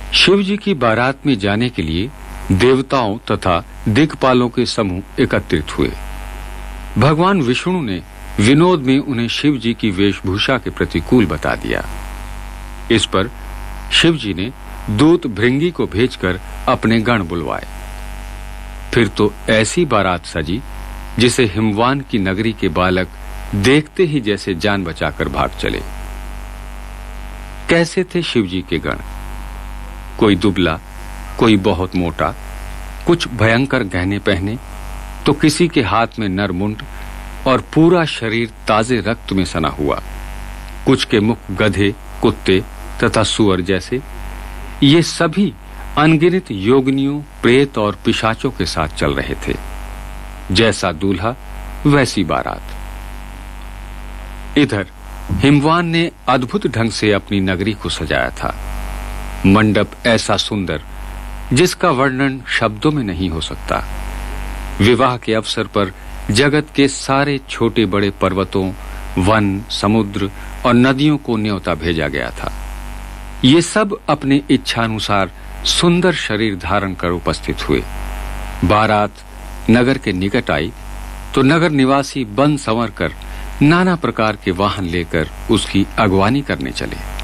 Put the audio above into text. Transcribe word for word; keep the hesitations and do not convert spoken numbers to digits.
शिव जी की बारात में जाने के लिए देवताओं तथा दिक्पालों के समूह एकत्रित हुए। भगवान विष्णु ने विनोद में उन्हें शिव जी की वेशभूषा के प्रतिकूल बता दिया। इस पर शिव जी ने दूत भृंगी को भेजकर अपने गण बुलवाए। फिर तो ऐसी बारात सजी जिसे हिमवान की नगरी के बालक देखते ही जैसे जान बचाकर भाग चले। कैसे थे शिव जी के गण? कोई दुबला, कोई बहुत मोटा, कुछ भयंकर गहने पहने, तो किसी के हाथ में नरमुंड और पूरा शरीर ताजे रक्त में सना हुआ। कुछ के मुख गधे, कुत्ते तथा सुअर जैसे। ये सभी अनगिनत योगिनियों, प्रेत और पिशाचों के साथ चल रहे थे। जैसा दूल्हा वैसी बारात। इधर हिमवान ने अद्भुत ढंग से अपनी नगरी को सजाया था। मंडप ऐसा सुंदर जिसका वर्णन शब्दों में नहीं हो सकता। विवाह के अवसर पर जगत के सारे छोटे बड़े पर्वतों, वन, समुद्र और नदियों को न्योता भेजा गया था। ये सब अपने इच्छानुसार सुंदर शरीर धारण कर उपस्थित हुए। बारात नगर के निकट आई तो नगर निवासी बन संवर कर नाना प्रकार के वाहन लेकर उसकी अगवानी करने चले।